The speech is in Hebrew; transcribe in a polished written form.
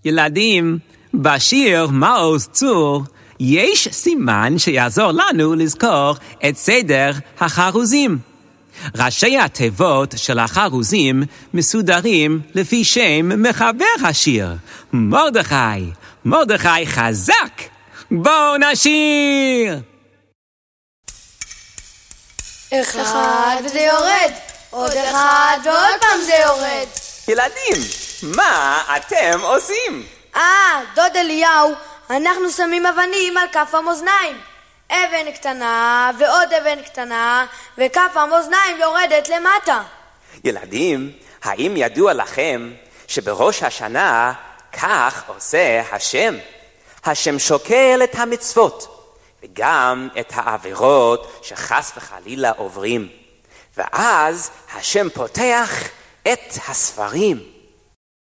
ילדים, בשיר מעוז צור יש סימן שיעזור לנו לזכור את סדר החרוזים. ראשי התיבות של החרוזים מסודרים לפי שם מחבר השיר, מרדכי. מרדכי חזק! בואו נשיר! אחד וזה יורד, עוד אחד ועוד פעם זה יורד. ילדים, מה אתם עושים? דוד אליהו, אנחנו שמים אבנים על כף המאזניים. אבן קטנה ועוד אבן קטנה, וכף המאזניים יורדת למטה. ילדים, האם ידוע לכם שבראש השנה כך עושה השם? השם שוקל את המצוות, וגם את העבירות שחס וחלילה עוברים. ואז השם פותח את הספרים,